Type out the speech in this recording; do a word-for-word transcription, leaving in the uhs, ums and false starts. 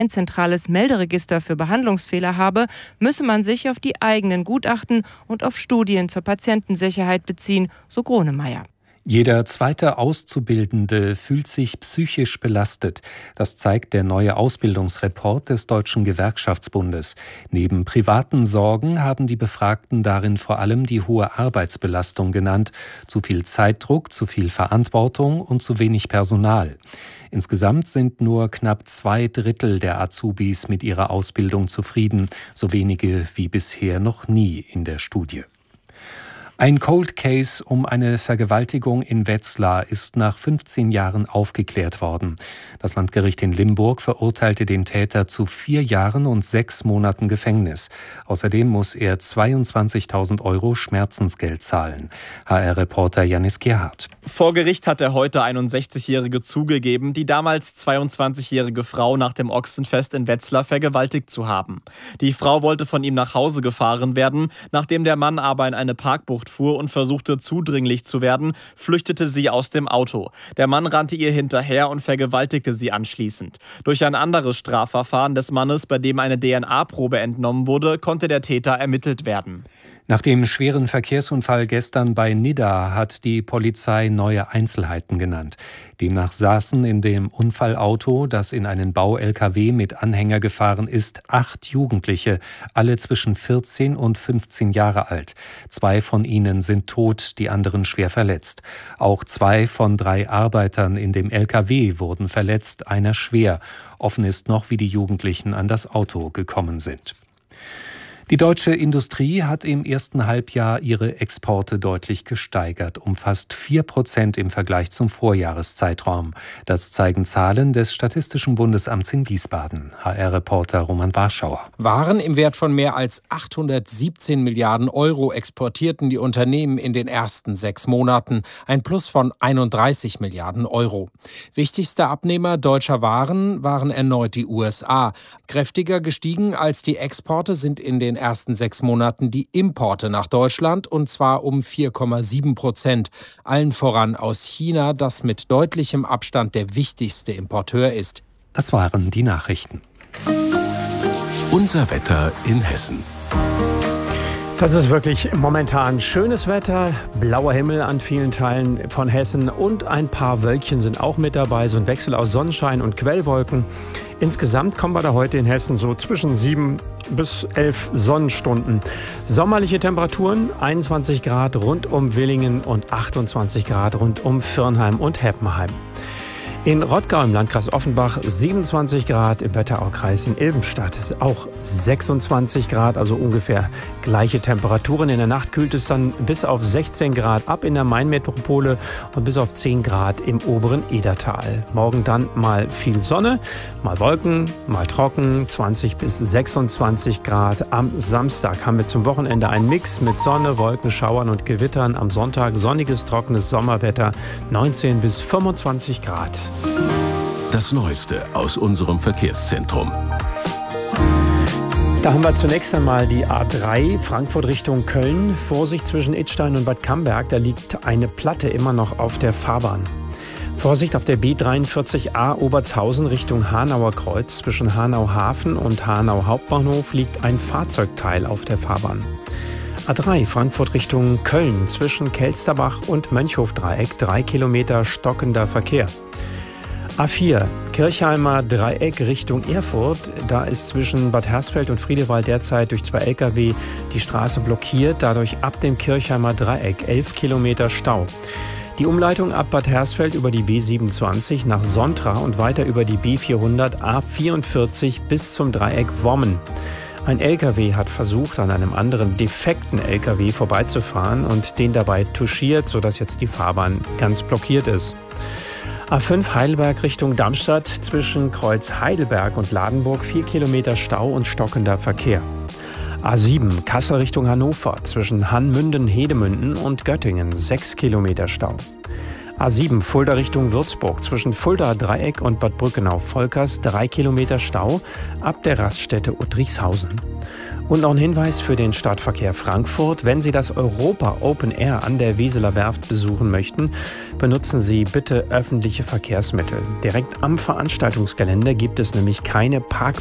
ein zentrales Melderegister für Behandlungsfehler habe, müsse man sich auf die eigenen Gutachten und auf Studien zur Patientensicherheit beziehen, so Gronemeyer. Jeder zweite Auszubildende fühlt sich psychisch belastet. Das zeigt der neue Ausbildungsreport des Deutschen Gewerkschaftsbundes. Neben privaten Sorgen haben die Befragten darin vor allem die hohe Arbeitsbelastung genannt. Zu viel Zeitdruck, zu viel Verantwortung und zu wenig Personal. Insgesamt sind nur knapp zwei Drittel der Azubis mit ihrer Ausbildung zufrieden. So wenige wie bisher noch nie in der Studie. Ein Cold Case um eine Vergewaltigung in Wetzlar ist nach fünfzehn Jahren aufgeklärt worden. Das Landgericht in Limburg verurteilte den Täter zu vier Jahren und sechs Monaten Gefängnis. Außerdem muss er zweiundzwanzigtausend Euro Schmerzensgeld zahlen. H R-Reporter Janis Gerhardt. Vor Gericht hat der heute einundsechzigjährige zugegeben, die damals zweiundzwanzigjährige Frau nach dem Ochsenfest in Wetzlar vergewaltigt zu haben. Die Frau wollte von ihm nach Hause gefahren werden, nachdem der Mann aber in eine Parkbucht fuhr und versuchte zudringlich zu werden, flüchtete sie aus dem Auto. Der Mann rannte ihr hinterher und vergewaltigte sie anschließend. Durch ein anderes Strafverfahren des Mannes, bei dem eine D N A-Probe entnommen wurde, konnte der Täter ermittelt werden. Nach dem schweren Verkehrsunfall gestern bei Nidda hat die Polizei neue Einzelheiten genannt. Demnach saßen in dem Unfallauto, das in einen Bau-L K W mit Anhänger gefahren ist, acht Jugendliche, alle zwischen vierzehn und fünfzehn Jahre alt. Zwei von ihnen sind tot, die anderen schwer verletzt. Auch zwei von drei Arbeitern in dem L K W wurden verletzt, einer schwer. Offen ist noch, wie die Jugendlichen an das Auto gekommen sind. Die deutsche Industrie hat im ersten Halbjahr ihre Exporte deutlich gesteigert, um fast vier Prozent im Vergleich zum Vorjahreszeitraum. Das zeigen Zahlen des Statistischen Bundesamts in Wiesbaden. H R-Reporter Roman Warschauer. Waren im Wert von mehr als achthundertsiebzehn Milliarden Euro exportierten die Unternehmen in den ersten sechs Monaten. Ein Plus von einunddreißig Milliarden Euro. Wichtigster Abnehmer deutscher Waren waren erneut die U S A. Kräftiger gestiegen als die Exporte sind in den ersten sechs Monaten die Importe nach Deutschland, und zwar um vier Komma sieben Prozent. Allen voran aus China, das mit deutlichem Abstand der wichtigste Importeur ist. Das waren die Nachrichten. Unser Wetter in Hessen. Das ist wirklich momentan schönes Wetter, blauer Himmel an vielen Teilen von Hessen und ein paar Wölkchen sind auch mit dabei, so ein Wechsel aus Sonnenschein und Quellwolken. Insgesamt kommen wir da heute in Hessen so zwischen sieben bis elf Sonnenstunden. Sommerliche Temperaturen, einundzwanzig Grad rund um Willingen und achtundzwanzig Grad rund um Virnheim und Heppenheim. In Rottgau im Landkreis Offenbach siebenundzwanzig Grad, im Wetteraukreis in Ilbenstadt auch sechsundzwanzig Grad, also ungefähr gleiche Temperaturen. In der Nacht kühlt es dann bis auf sechzehn Grad ab in der Mainmetropole und bis auf zehn Grad im oberen Edertal. Morgen dann mal viel Sonne, mal Wolken, mal trocken, zwanzig bis sechsundzwanzig Grad. Am Samstag haben wir zum Wochenende einen Mix mit Sonne, Wolken, Schauern und Gewittern. Am Sonntag sonniges, trockenes Sommerwetter, neunzehn bis fünfundzwanzig Grad. Das Neueste aus unserem Verkehrszentrum. Da haben wir zunächst einmal die A drei, Frankfurt Richtung Köln. Vorsicht zwischen Idstein und Bad Camberg, da liegt eine Platte immer noch auf der Fahrbahn. Vorsicht auf der B dreiundvierzig A Obertshausen Richtung Hanauer Kreuz. Zwischen Hanau Hafen und Hanau Hauptbahnhof liegt ein Fahrzeugteil auf der Fahrbahn. A drei, Frankfurt Richtung Köln. Zwischen Kelsterbach und Mönchhofdreieck, drei Kilometer stockender Verkehr. A vier, Kirchheimer Dreieck Richtung Erfurt. Da ist zwischen Bad Hersfeld und Friedewald derzeit durch zwei L K W die Straße blockiert. Dadurch ab dem Kirchheimer Dreieck elf Kilometer Stau. Die Umleitung ab Bad Hersfeld über die B siebenundzwanzig nach Sontra und weiter über die B vierhundert A vierundvierzig bis zum Dreieck Wommen. Ein L K W hat versucht, an einem anderen defekten L K W vorbeizufahren und den dabei touchiert, sodass jetzt die Fahrbahn ganz blockiert ist. A fünf Heidelberg Richtung Darmstadt, zwischen Kreuz Heidelberg und Ladenburg vier Kilometer Stau und stockender Verkehr. A sieben Kassel Richtung Hannover, zwischen Hannmünden, Hedemünden und Göttingen sechs Kilometer Stau. A sieben Fulda Richtung Würzburg. Zwischen Fulda Dreieck und Bad Brückenau-Volkers drei Kilometer Stau ab der Raststätte Uttrichshausen. Und noch ein Hinweis für den Stadtverkehr Frankfurt. Wenn Sie das Europa Open Air an der Weseler Werft besuchen möchten, benutzen Sie bitte öffentliche Verkehrsmittel. Direkt am Veranstaltungsgelände gibt es nämlich keine Park